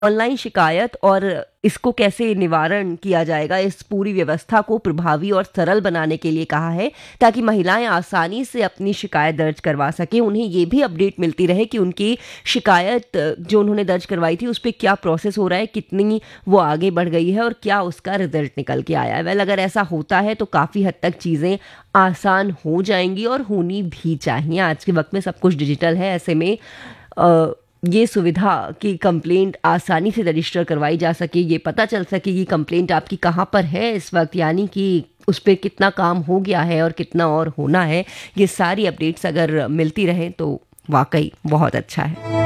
Online शिकायत और इसको कैसे निवारण किया जाएगा, इस पूरी व्यवस्था को प्रभावी और सरल बनाने के लिए कहा है, ताकि महिलाएं आसानी से अपनी शिकायत दर्ज करवा सकें। उन्हें ये भी अपडेट मिलती रहे कि उनकी शिकायत जो उन्होंने दर्ज करवाई थी उस पर क्या प्रोसेस हो रहा है, कितनी वो आगे बढ़ गई है और क्या उसका रिजल्ट निकल के आया है। वेल, अगर ऐसा होता है तो काफ़ी हद तक चीज़ें आसान हो जाएंगी और होनी भी चाहिए। आज के वक्त में सब कुछ डिजिटल है, ऐसे में ये सुविधा कि कंप्लेंट आसानी से रजिस्टर करवाई जा सके, ये पता चल सके कि कंप्लेंट आपकी कहाँ पर है इस वक्त, यानी कि उस पर कितना काम हो गया है और कितना और होना है, ये सारी अपडेट्स अगर मिलती रहें तो वाकई बहुत अच्छा है।